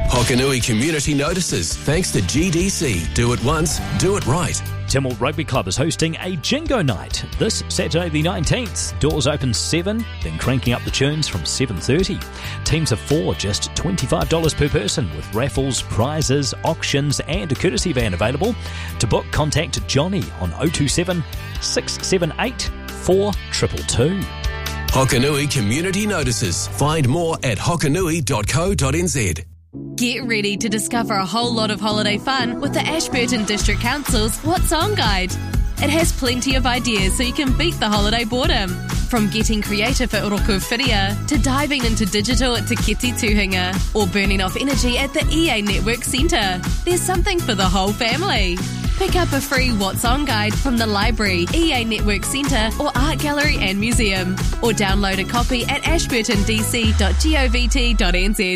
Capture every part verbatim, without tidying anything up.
Hokanui Community Notices, thanks to G D C. Do it once, do it right. Timwell Rugby Club is hosting a Jingo Night this Saturday the nineteenth. Doors open seven, then cranking up the tunes from seven thirty. Teams of four, just twenty-five dollars per person, with raffles, prizes, auctions and a courtesy van available. To book, contact Johnny on oh two seven, six seven eight, four two two two. Hokanui Community Notices. Find more at hokanui dot co dot n z. Get ready to discover a whole lot of holiday fun with the Ashburton District Council's What's On Guide. It has plenty of ideas so you can beat the holiday boredom. From getting creative at Oroku Whiria, to diving into digital at Te Keti Tuhinga, or burning off energy at the E A Network Centre. There's something for the whole family. Pick up a free What's On Guide from the library, E A Network Centre or Art Gallery and Museum, or download a copy at ashburton d c dot govt dot n z.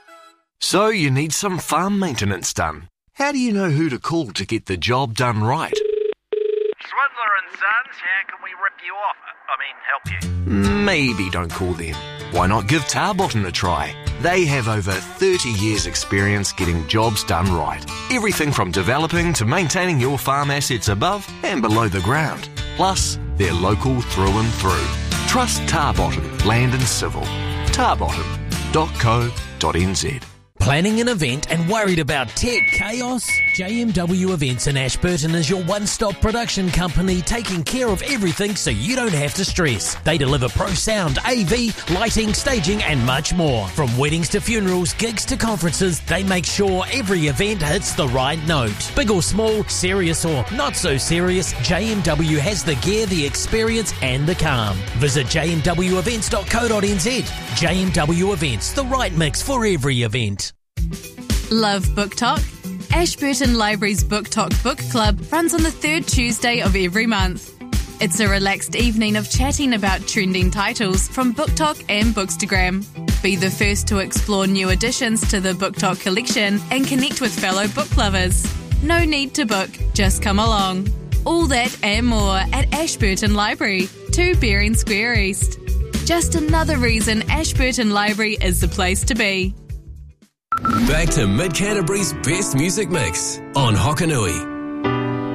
So you need some farm maintenance done. How do you know who to call to get the job done right? Swindler and Sons, how can we rip you off? I mean, help you? Maybe don't call them. Why not give Tarbotton a try? They have over thirty years experience getting jobs done right. Everything from developing to maintaining your farm assets above and below the ground. Plus, they're local through and through. Trust Tarbotton Land and Civil. tarbotton dot co dot n z. Planning an event and worried about tech chaos? J M W Events in Ashburton is your one-stop production company, taking care of everything so you don't have to stress. They deliver pro sound, A V, lighting, staging and much more. From weddings to funerals, gigs to conferences, they make sure every event hits the right note. Big or small, serious or not so serious, J M W has the gear, the experience and the calm. Visit j m w events dot co dot n z. J M W Events, the right mix for every event. Love Book Talk? Ashburton Library's Book Talk Book Club runs on the third Tuesday of every month. It's a relaxed evening of chatting about trending titles from Book Talk and Bookstagram. Be the first to explore new additions to the Book Talk collection and connect with fellow book lovers. No need to book, just come along. All that and more at Ashburton Library, two Bering Square East. Just another reason Ashburton Library is the place to be. Back to Mid Canterbury's best music mix on Hokanui.